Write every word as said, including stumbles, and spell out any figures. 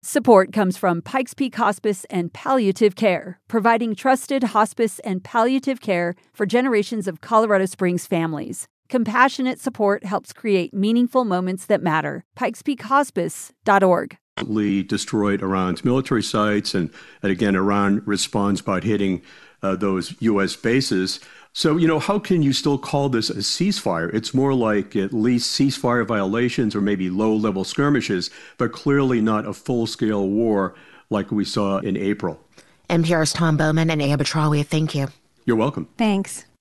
Support comes from Pikes Peak Hospice and Palliative Care, providing trusted hospice and palliative care for generations of Colorado Springs families. Compassionate support helps create meaningful moments that matter. pikes peak hospice dot org. Destroyed Iran's military sites, and, and again, Iran responds by hitting uh, those U S bases. So, you know, how can you still call this a ceasefire? It's more like at least ceasefire violations or maybe low-level skirmishes, but clearly not a full-scale war like we saw in April. N P R's Tom Bowman and Aya Batrawi, thank you. You're welcome. Thanks.